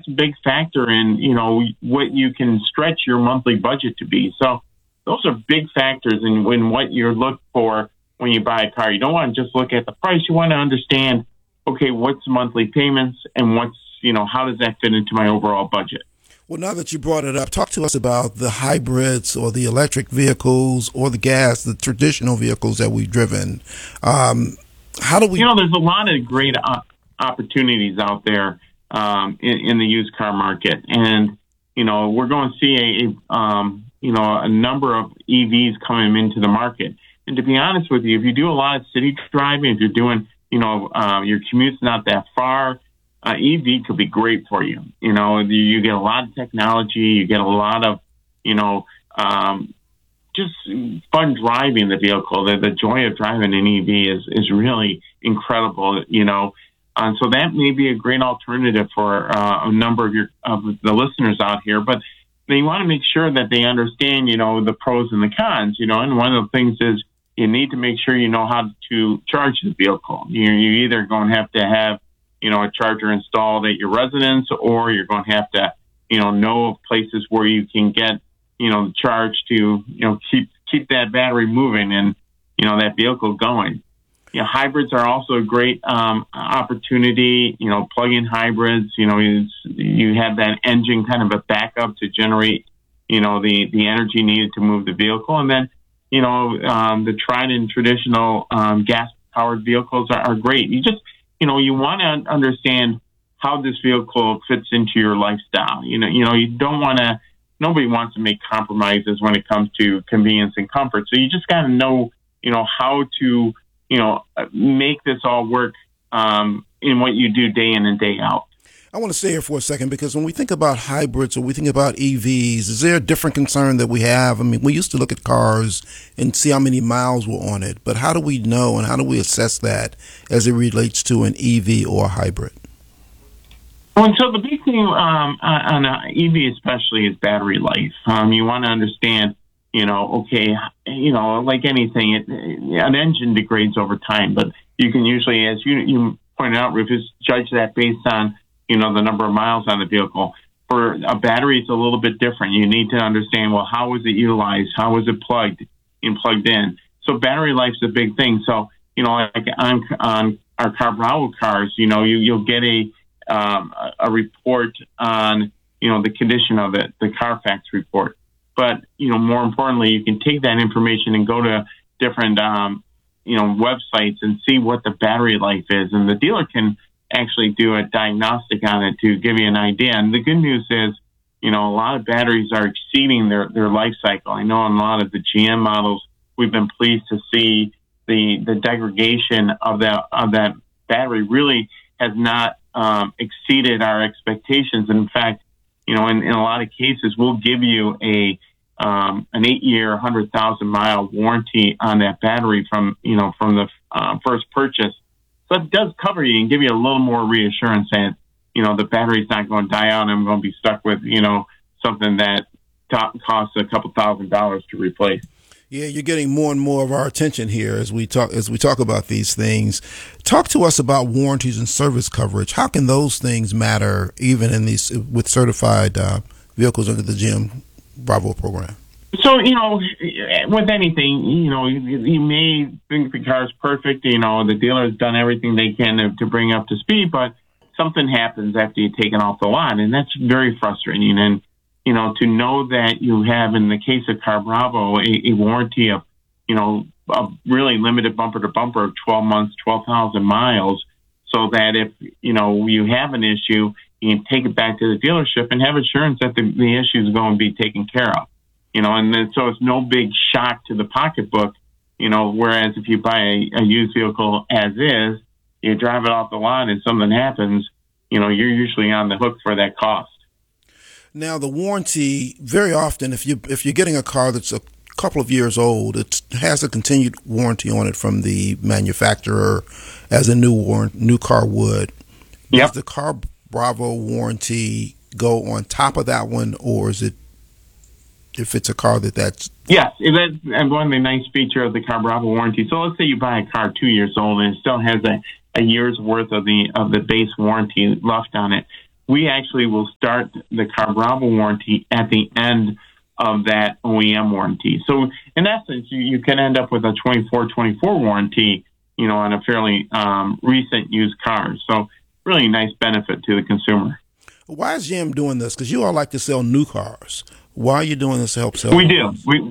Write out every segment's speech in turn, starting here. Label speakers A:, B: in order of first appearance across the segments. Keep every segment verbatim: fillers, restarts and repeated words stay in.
A: that's a big factor in, you know, what you can stretch your monthly budget to be. So those are big factors in, in what you're looking for when you buy a car. You don't want to just look at the price. You want to understand, okay, what's the monthly payments and what's, you know, how does that fit into my overall budget?
B: Well, now that you brought it up, talk to us about the hybrids or the electric vehicles or the gas, the traditional vehicles that we've driven. Um, how do we...
A: You know, there's a lot of great op- opportunities out there um, in, in the used car market. And, you know, we're going to see a, um, you know, a number of E Vs coming into the market. And to be honest with you, if you do a lot of city driving, if you're doing, you know, uh, your commute's not that far, uh, E V could be great for you. You know, you, you get a lot of technology, you get a lot of, you know, um, just fun driving the vehicle. The, the joy of driving an E V is, is really incredible, you know. And so that may be a great alternative for uh, a number of your of the listeners out here. But they want to make sure that they understand, you know, the pros and the cons, you know. And one of the things is you need to make sure you know how to charge the vehicle. You're, you're either going to have to have, you know, a charger installed at your residence, or you're going to have to, you know, know of places where you can get, you know, charge to, you know, keep keep that battery moving and, you know, that vehicle going. You know, hybrids are also a great um, opportunity. You know, plug-in hybrids. You know, you, you have that engine kind of a backup to generate, you know, the the energy needed to move the vehicle, and then, you know, um, the tried and traditional um, gas-powered vehicles are, are great. You just, you know, you want to understand how this vehicle fits into your lifestyle. You know, you know, you don't want to. Nobody wants to make compromises when it comes to convenience and comfort. So you just got to know, you know, how to, you know, make this all work um, in what you do day in and day out.
B: I want to stay here for a second, because when we think about hybrids or we think about E Vs, is there a different concern that we have? I mean, we used to look at cars and see how many miles were on it, but how do we know and how do we assess that as it relates to an E V or a hybrid?
A: Well, and so the big thing um, on an E V especially is battery life. Um, you want to understand, you know, okay, you know, like anything, it, an engine degrades over time, but you can usually, as you, you pointed out, Rufus, judge that based on, you know, the number of miles on the vehicle. For a battery, it's a little bit different. You need to understand, well, how was it utilized? How was it plugged and plugged in? So battery life's a big thing. So, you know, like on, on our CarBravo cars, you know, you, you'll get a, Um, a report on, you know, the condition of it, the Carfax report. But, you know, more importantly, you can take that information and go to different, um, you know, websites and see what the battery life is. And the dealer can actually do a diagnostic on it to give you an idea. And the good news is, you know, a lot of batteries are exceeding their, their life cycle. I know on a lot of the G M models, we've been pleased to see the, the degradation of that, of that battery really has not Um, exceeded our expectations. In fact, you know, in, in a lot of cases, we'll give you a um, an eight-year, one hundred thousand mile warranty on that battery from, you know, from the uh, first purchase. So it does cover you and give you a little more reassurance that, you know, the battery's not going to die out and I'm going to be stuck with, you know, something that to- costs a couple thousand dollars to replace.
B: Yeah, you're getting more and more of our attention here as we talk as we talk about these things. Talk to us about warranties and service coverage. How can those things matter even in these with certified uh, vehicles under the G M Bravo program?
A: So, you know, with anything, you know, you, you may think the car's perfect. You know, the dealer's done everything they can to, to bring up to speed, but something happens after you take it off the lot, and that's very frustrating. And you know, to know that you have, in the case of CarBravo, a, a warranty of, you know, a really limited bumper to bumper of twelve months, twelve thousand miles, so that if, you know, you have an issue, you can take it back to the dealership and have assurance that the, the issue is going to be taken care of. You know, and then, so it's no big shock to the pocketbook, you know, whereas if you buy a, a used vehicle as is, you drive it off the lot and something happens, you know, you're usually on the hook for that cost.
B: Now, the warranty, very often, if you if you're getting a car that's a couple of years old, it has a continued warranty on it from the manufacturer, as a new warrant, new car would. Yep. Does the CarBravo warranty go on top of that one, or is it, if it's a car that that's...
A: Yes, that's one of the nice feature of the CarBravo warranty. So let's say you buy a car two years old and it still has a, a year's worth of the of the base warranty left on it. we actually will start the CarBravo warranty at the end of that O E M warranty. So in essence, you, you can end up with a twenty-four twenty-four warranty, you know, on a fairly um, recent used car. So really nice benefit to the consumer.
B: Why is G M doing this? Because you all like to sell new cars. Why are you doing this to help sell?
A: We do. We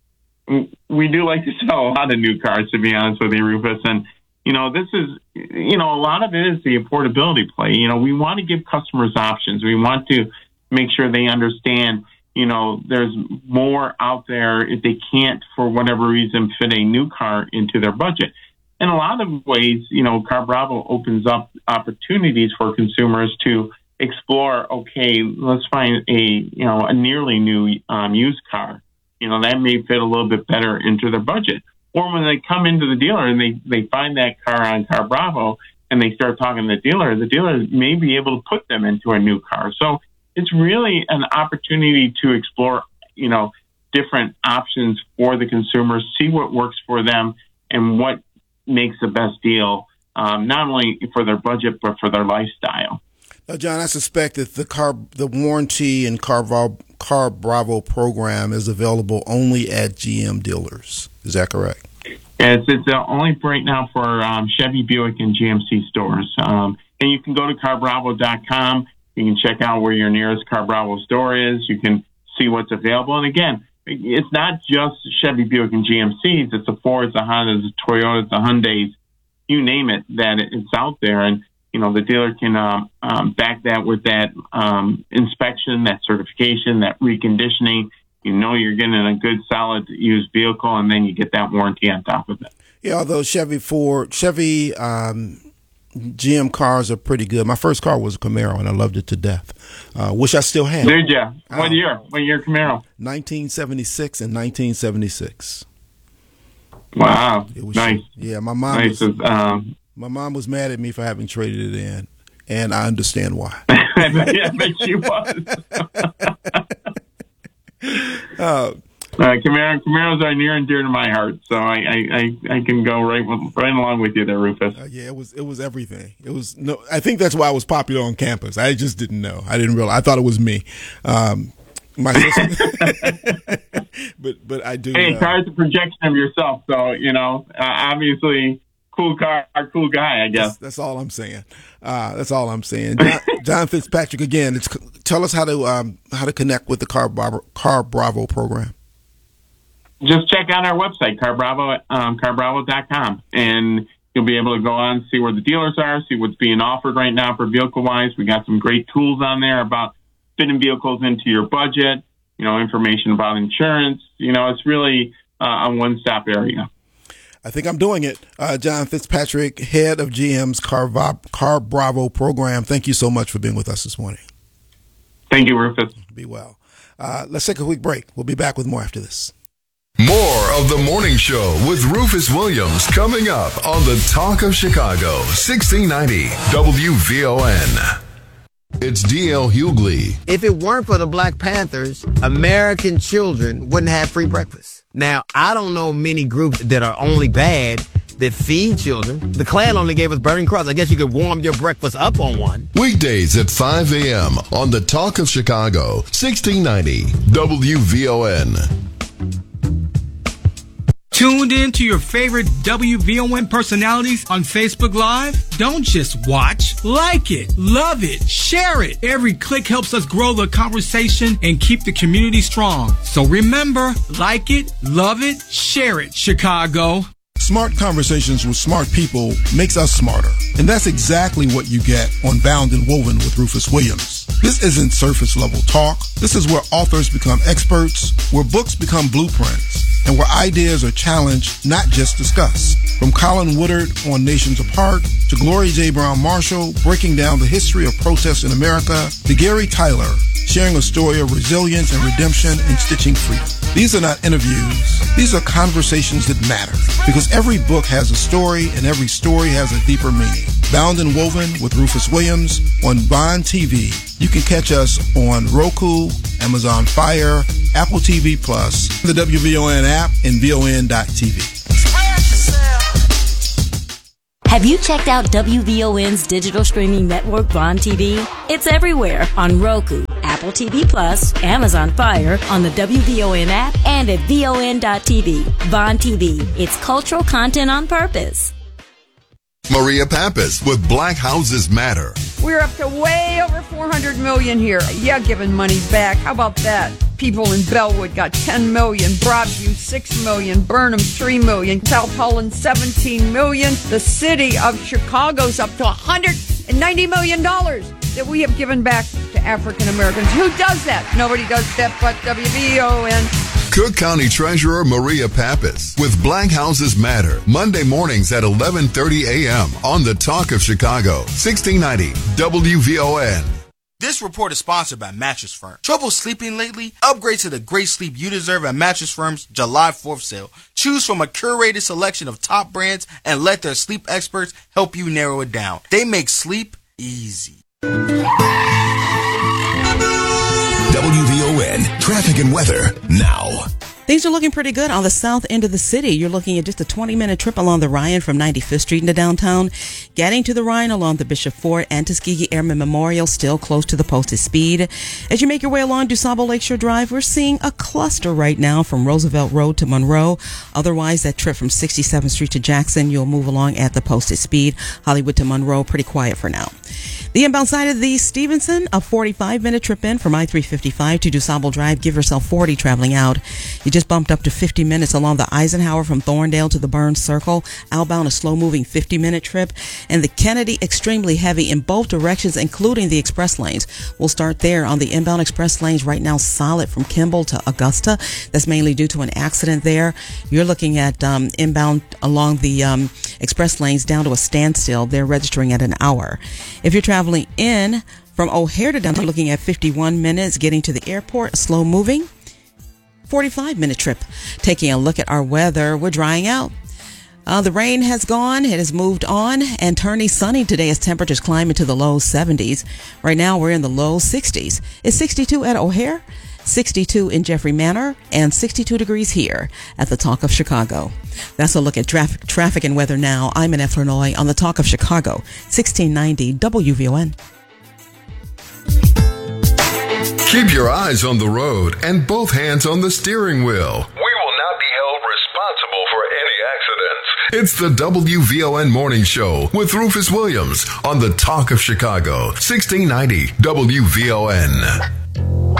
A: we do like to sell a lot of new cars, to be honest with you, Rufus. And, you know, this is, you know, a lot of it is the affordability play. You know, we want to give customers options. We want to make sure they understand, you know, there's more out there if they can't, for whatever reason, fit a new car into their budget. In a lot of ways, you know, CarBravo opens up opportunities for consumers to explore, okay, let's find a, you know, a nearly new um, used car. You know, that may fit a little bit better into their budget. Or when they come into the dealer and they, they find that car on CarBravo and they start talking to the dealer, the dealer may be able to put them into a new car. So it's really an opportunity to explore, you know, different options for the consumers, see what works for them and what makes the best deal, um, not only for their budget, but for their lifestyle.
B: Now, John, I suspect that the car, the warranty and CarBravo, CarBravo program is available only at G M dealers. Is that correct?
A: Yes, it's uh, only right now for um, Chevy, Buick, and G M C stores. Um, and you can go to car bravo dot com. You can check out where your nearest CarBravo store is. You can see what's available. And again, it's not just Chevy, Buick, and G M Cs. It's the Fords, the Hondas, the Toyotas, the Hyundais, you name it, that it's out there. And, you know, the dealer can um, um, back that with that um, inspection, that certification, that reconditioning. You know you're getting a good, solid used vehicle, and then you get that warranty on top of it.
B: Yeah, although Chevy, Ford, Chevy, um, G M cars are pretty good. My first car was a Camaro, and I loved it to death. Uh, wish I still had.
A: Did you? What um, year? What year Camaro?
B: nineteen seventy-six and nineteen seventy-six.
A: Wow,
B: it was,
A: nice.
B: Yeah, my mom.
A: Nice.
B: Was,
A: um,
B: my mom was mad at me for having traded it in, and I understand why.
A: I bet she was. uh, Uh, Camaro, Camaros are near and dear to my heart, so I, I, I, I can go right right along with you there, Rufus.
B: Uh, yeah, it was it was everything. It was no. I think that's why I was popular on campus. I just didn't know. I didn't realize. I thought it was me. Um, my sister, but but I do.
A: Hey,
B: uh,
A: car's a projection of yourself, so you know, uh, obviously, cool car, cool guy, I guess.
B: That's, that's all I'm saying. Uh, that's all I'm saying. John, John Fitzpatrick again. It's, tell us how to um, how to connect with the CarBravo, CarBravo program.
A: Just check out our website, CarBravo, um, car bravo dot com, and you'll be able to go on, see where the dealers are, see what's being offered right now for vehicle-wise. We got some great tools on there about fitting vehicles into your budget, you know, information about insurance. You know, it's really uh, a one-stop area.
B: I think I'm doing it. Uh, John Fitzpatrick, head of G M's Car, CarBravo program. Thank you so much for being with us this morning.
A: Thank you, Rufus.
B: Be well. Uh, let's take a quick break. We'll be back with more after this.
C: More of the morning show with Rufus Williams coming up on the Talk of Chicago, sixteen ninety W V O N. It's D L Hughley.
D: If it weren't for the Black Panthers, American children wouldn't have free breakfast. Now, I don't know many groups that are only bad that feed children. The Klan only gave us Burning Cross. I guess you could warm your breakfast up on one.
C: Weekdays at five a.m. on the Talk of Chicago, sixteen ninety W V O N.
E: Tuned in to your favorite W V O N personalities on Facebook Live? Don't just watch, like it, love it, share it. Every click helps us grow the conversation and keep the community strong. So remember, like it, love it, share it, Chicago.
B: Smart conversations with smart people makes us smarter. And that's exactly what you get on Bound and Woven with Rufus Williams. This isn't surface level talk. This is where authors become experts, where books become blueprints, and where ideas are challenged, not just discussed. From Colin Woodard on Nations Apart, to Gloria J. Brown Marshall breaking down the history of protests in America, to Gary Tyler sharing a story of resilience and redemption and stitching freedom. These are not interviews. These are conversations that matter, because every book has a story and every story has a deeper meaning. Bound and Woven with Rufus Williams on Bond T V. You can catch us on Roku, Amazon Fire, Apple T V Plus, the W V O N app, and V O N dot T V.
F: Have you checked out W V O N's digital streaming network, Vaughn T V? It's everywhere on Roku, Apple T V Plus, Amazon Fire, on the W V O N app, and at V O N dot T V. Vaughn T V. It's cultural content on purpose.
C: Maria Pappas with Black Houses Matter.
G: We're up to way over four hundred million here. Yeah, giving money back. How about that? People in Bellwood got ten million, Broadview six million, Burnham three million, South Holland seventeen million. The city of Chicago's up to one hundred ninety million dollars that we have given back to African Americans. Who does that? Nobody does that but W V O N.
C: Cook County Treasurer Maria Pappas with Black Houses Matter, Monday mornings at eleven thirty a.m. on the Talk of Chicago, sixteen ninety W V O N.
H: This report is sponsored by Mattress Firm. Trouble sleeping lately? Upgrade to the great sleep you deserve at Mattress Firm's July fourth sale. Choose from a curated selection of top brands and let their sleep experts help you narrow it down. They make sleep easy.
C: W V O N traffic and weather now.
I: Things are looking pretty good on the south end of the city. You're looking at just a twenty-minute trip along the Ryan from ninety-fifth Street into downtown. Getting to the Ryan along the Bishop Ford and Tuskegee Airmen Memorial, still close to the posted speed. As you make your way along DuSable Lakeshore Drive, we're seeing a cluster right now from Roosevelt Road to Monroe. Otherwise, that trip from sixty-seventh Street to Jackson, you'll move along at the posted speed. Hollywood to Monroe, pretty quiet for now. The inbound side of the Stevenson, a forty-five minute trip in from I three fifty-five to DuSable Drive. Give yourself forty traveling out. You just bumped up to fifty minutes along the Eisenhower from Thorndale to the Burns Circle. Outbound, a slow-moving fifty minute trip. And the Kennedy, extremely heavy in both directions, including the express lanes. We'll start there on the inbound express lanes right now, solid from Kimball to Augusta. That's mainly due to an accident there. You're looking at um, inbound along the um, express lanes down to a standstill. They're registering at an hour. If you're traveling in from O'Hare to downtown, looking at fifty-one minutes. Getting to the airport, slow moving. forty-five minute trip. Taking a look at our weather, we're drying out. Uh, the rain has gone. It has moved on and turning sunny today as temperatures climb into the low seventies. Right now, we're in the low sixties. It's sixty-two at O'Hare, sixty-two in Jeffrey Manor, and sixty-two degrees here at the Talk of Chicago. That's a look at traffic, traffic and weather now. I'm in F. Lanoy on the Talk of Chicago, sixteen ninety W V O N.
C: Keep your eyes on the road and both hands on the steering wheel. We will not be held responsible for any accidents. It's the W V O N Morning Show with Rufus Williams on the Talk of Chicago, sixteen ninety W V O N.